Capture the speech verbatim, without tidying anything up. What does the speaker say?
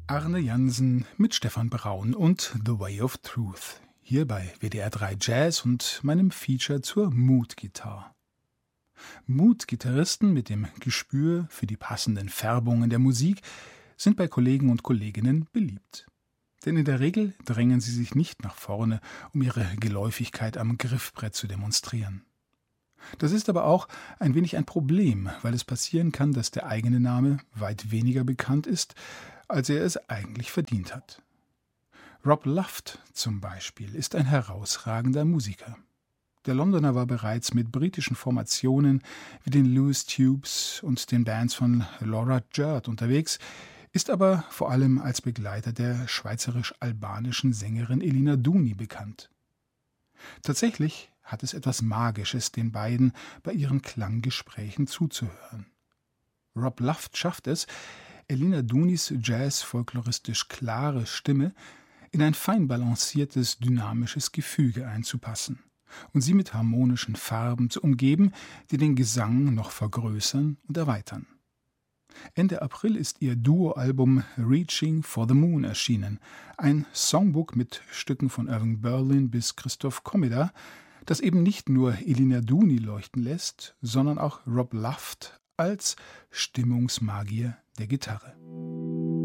Arne Jansen mit Stefan Braun und The Way of Truth. Hier bei W D R drei Jazz und meinem Feature zur Mood-Gitarre. Mood-Gitarristen mit dem Gespür für die passenden Färbungen der Musik sind bei Kollegen und Kolleginnen beliebt. Denn in der Regel drängen sie sich nicht nach vorne, um ihre Geläufigkeit am Griffbrett zu demonstrieren. Das ist aber auch ein wenig ein Problem, weil es passieren kann, dass der eigene Name weit weniger bekannt ist, als er es eigentlich verdient hat. Rob Luft zum Beispiel ist ein herausragender Musiker. Der Londoner war bereits mit britischen Formationen wie den Lewis Tubes und den Bands von Laura Jurt unterwegs, ist aber vor allem als Begleiter der schweizerisch-albanischen Sängerin Elina Duni bekannt. Tatsächlich hat es etwas Magisches, den beiden bei ihren Klanggesprächen zuzuhören. Rob Luft schafft es, Elina Dunis jazz-folkloristisch klare Stimme in ein fein balanciertes, dynamisches Gefüge einzupassen und sie mit harmonischen Farben zu umgeben, die den Gesang noch vergrößern und erweitern. Ende April ist ihr Duo-Album Reaching for the Moon erschienen, ein Songbook mit Stücken von Irving Berlin bis Christoph Komeda, das eben nicht nur Elina Duni leuchten lässt, sondern auch Rob Luft als Stimmungsmagier der Gitarre.